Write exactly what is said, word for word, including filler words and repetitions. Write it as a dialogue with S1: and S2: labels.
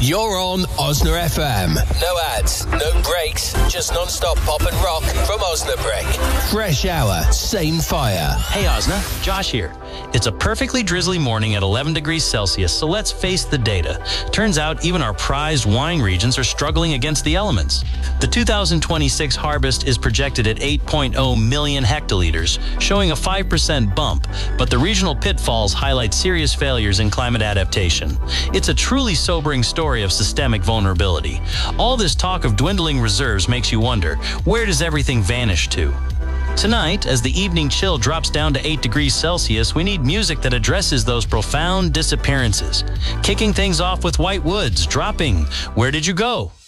S1: You're on Osna F M. No ads, no breaks, just non-stop pop and rock from Osnabrick. Fresh hour, same fire.
S2: Hey Osna, Josh here. It's a perfectly drizzly morning at eleven degrees Celsius, so let's face the data. Turns out even our prized wine regions are struggling against the elements. The two thousand twenty-six harvest is projected at eight point oh million hectoliters, showing a five percent bump, but the regional pitfalls highlight serious failures in climate adaptation. It's a truly sobering story of systemic vulnerability. All this talk of dwindling reserves makes you wonder, where does everything vanish to? Tonight, as the evening chill drops down to eight degrees Celsius, we need music that addresses those profound disappearances. Kicking things off with White Woods, dropping Where Did You Go?